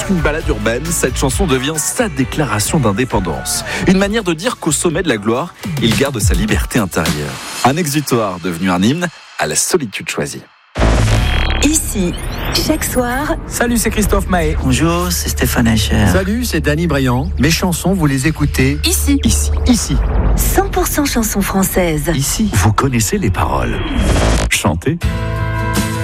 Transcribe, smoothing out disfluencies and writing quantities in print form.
qu'une ballade urbaine, cette chanson devient sa déclaration d'indépendance. Une manière de dire qu'au sommet de la gloire, il garde sa liberté intérieure. Un exutoire devenu un hymne à la solitude choisie. Ici, chaque soir. Salut, c'est Christophe Mahé. Bonjour, c'est Stéphane Echer. Salut, c'est Danny Briand. Mes chansons, vous les écoutez Ici. 100% chansons françaises. Ici, vous connaissez les paroles. Chantez.